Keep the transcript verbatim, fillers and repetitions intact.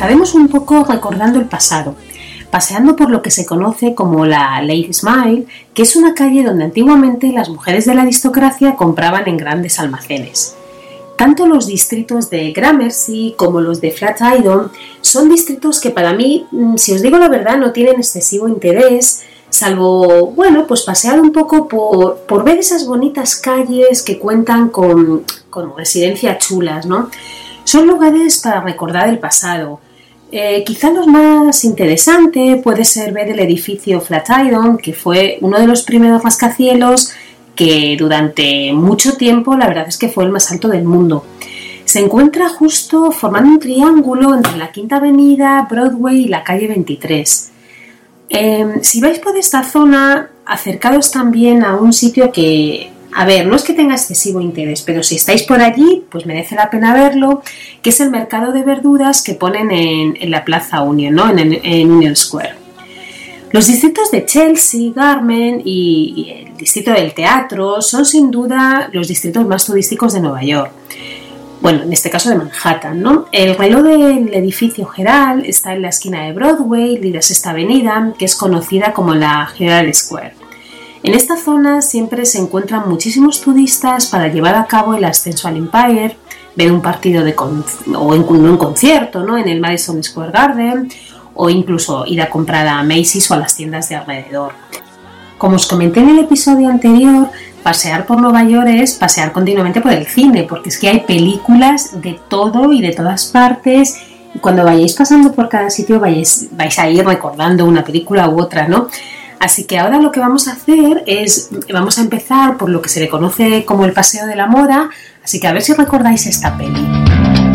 empezaremos un poco recordando el pasado, paseando por lo que se conoce como la Lady Smile, que es una calle donde antiguamente las mujeres de la aristocracia compraban en grandes almacenes. Tanto los distritos de Gramercy como los de Flatiron son distritos que para mí, si os digo la verdad, no tienen excesivo interés, salvo, bueno, pues pasear un poco por, por ver esas bonitas calles que cuentan con, con residencias chulas, ¿no? Son lugares para recordar el pasado. Eh, quizá lo más interesante puede ser ver el edificio Flatiron, que fue uno de los primeros rascacielos que durante mucho tiempo la verdad es que fue el más alto del mundo. Se encuentra justo formando un triángulo entre la Quinta Avenida, Broadway y la calle veintitrés. Eh, si vais por esta zona, acercados también a un sitio que, a ver, no es que tenga excesivo interés, pero si estáis por allí, pues merece la pena verlo, que es el mercado de verduras que ponen en, en la Plaza Union, ¿no? en, en Union Square. Los distritos de Chelsea, Garment y, y el distrito del teatro son sin duda los distritos más turísticos de Nueva York. Bueno, en este caso de Manhattan, ¿no? El reloj del edificio Herald está en la esquina de Broadway y de Sexta Avenida, que es conocida como la Herald Square. En esta zona siempre se encuentran muchísimos turistas para llevar a cabo el ascenso al Empire, ver un partido de con- o en, un concierto, ¿no? En el Madison Square Garden, o incluso ir a comprar a Macy's o a las tiendas de alrededor. Como os comenté en el episodio anterior, pasear por Nueva York es pasear continuamente por el cine, porque es que hay películas de todo y de todas partes, y cuando vayáis pasando por cada sitio vais, vais a ir recordando una película u otra, ¿no? Así que ahora lo que vamos a hacer es, vamos a empezar por lo que se le conoce como el Paseo de la Moda, así que a ver si recordáis esta peli.